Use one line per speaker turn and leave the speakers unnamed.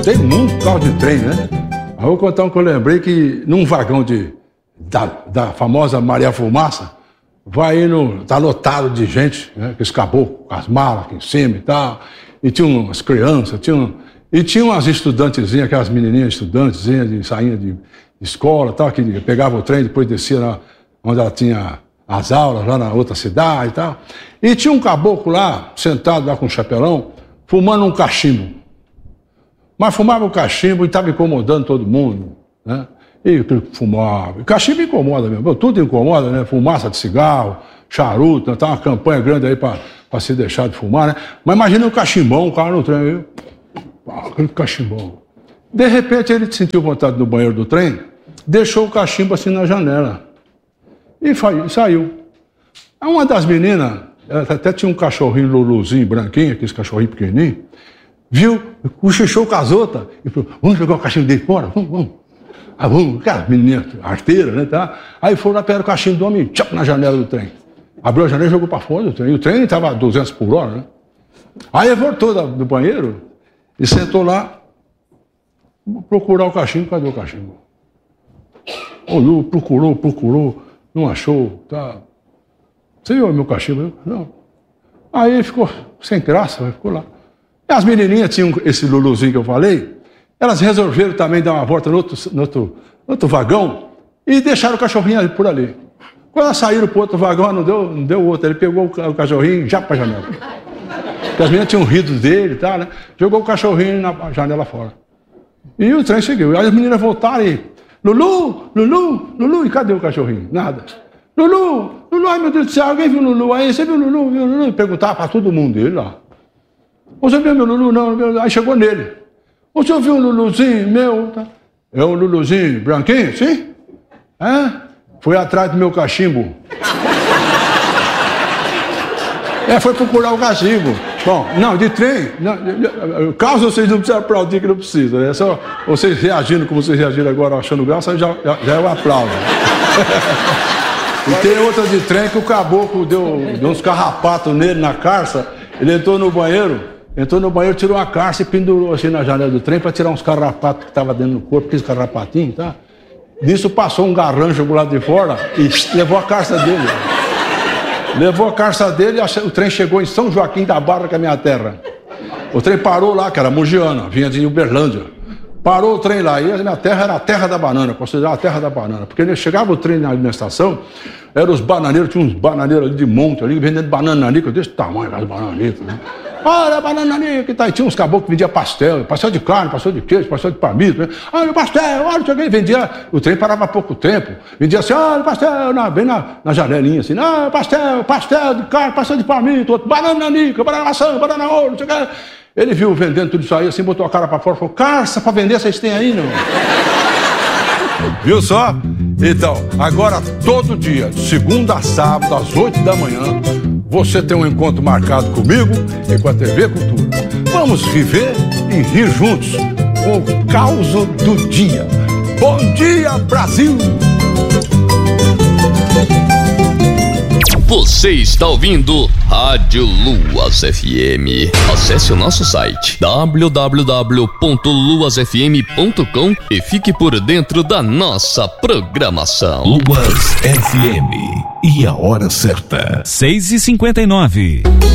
Tem muito carro de trem, né? Aí eu vou contar um que eu lembrei que num vagão da famosa Maria Fumaça, vai indo, tá lotado de gente, né? Que escapou com as malas aqui em cima e tal. E tinha umas crianças, tinha umas estudantezinhas, aquelas menininhas estudantezinhas de sainha de escola e tal, que pegavam o trem, depois descia lá onde ela tinha as aulas, lá na outra cidade e tal. E tinha um caboclo lá, sentado lá com um chapelão, fumando um cachimbo. Mas fumava o cachimbo e estava incomodando todo mundo, né? E fumava. O cachimbo incomoda mesmo, tudo incomoda, né? Fumaça de cigarro, charuto, tá uma campanha grande aí para se deixar de fumar, né? Mas imagina um cachimbão, o cara no trem aí, aquele cachimbão. De repente ele sentiu vontade no banheiro do trem, deixou o cachimbo assim na janela e saiu. Aí uma das meninas, ela até tinha um cachorrinho Luluzinho, branquinho, aquele cachorrinho pequenininho, viu, cochichou com as outras e falou, vamos jogar o cachimbo dele fora? Vamos. Ah, vamos, aquela menina arteira, né, tá? Aí foram lá, pegaram o cachimbo do homem, tchau, na janela do trem. Abriu a janela e jogou para fora do trem. E o trem estava a 200 por hora, né? Aí ele voltou do banheiro e sentou lá, procurar o cachimbo. Cadê o cachimbo? Olhou, procurou, não achou, tá? Você viu o meu cachimbo? Não. Aí ele ficou sem graça, ficou lá. E as menininhas tinham esse Luluzinho que eu falei, elas resolveram também dar uma volta no outro vagão e deixaram o cachorrinho ali por ali. Quando elas saíram para o outro vagão, não deu outro. Ele pegou o cachorrinho e já para a janela. Porque as meninas tinham rido dele e tal, né? Jogou o cachorrinho na janela fora. E o trem seguiu. Aí as meninas voltaram e... Lulu, e cadê o cachorrinho? Nada. Lulu, ai meu Deus do céu, alguém viu o Lulu? Aí você viu o Lulu? E perguntava para todo mundo dele lá. Você viu meu Lulu? Não. Aí chegou nele. Você viu um Luluzinho meu? Tá? É um Luluzinho branquinho, sim? É? Foi atrás do meu cachimbo. Foi procurar o cachimbo. Bom, não, de trem. Não, caso vocês não precisem aplaudir, que não precisa, né? É só vocês reagindo como vocês reagiram agora, achando graça, já é um aplauso. E tem outra de trem que o caboclo deu uns carrapatos nele na carça. Ele entrou no banheiro, tirou a carça e pendurou assim na janela do trem para tirar uns carrapatos que estavam dentro do corpo, aqueles carrapatinhos, tá? Nisso passou um garrancho do lado de fora e levou a carça dele. O trem chegou em São Joaquim da Barra, que é a minha terra. O trem parou lá, que era Mogiana, vinha de Uberlândia. Parou o trem lá, e a minha terra era a terra da banana, considerava a terra da banana. Porque ele chegava o trem ali na estação, eram os bananeiros, tinha uns bananeiros ali de monte ali, vendendo banana nanica, desse tamanho, as bananitas, né? Olha a banana nanica, tá? E tinha uns caboclos que vendiam pastel de carne, pastel de queijo, pastel de palmito, né? Olha o pastel, olha isso aqui, vendia, o trem parava há pouco tempo, vendia assim, olha o pastel, bem na janelinha assim, pastel de carne, pastel de palmito, outro, banana nanica, banana maçã, banana ouro, não sei o que. Ele viu vendendo tudo isso aí, assim, botou a cara pra fora e falou, carça pra vender vocês têm aí, não? Viu só? Então, agora todo dia, de segunda a sábado, às 8 da manhã, você tem um encontro marcado comigo e com a TV Cultura. Vamos viver e rir juntos com o caos do dia. Bom dia, Brasil!
Você está ouvindo Rádio Luas FM. Acesse o nosso site www.luasfm.com e fique por dentro da nossa programação.
Luas FM. E a hora certa.
6h59.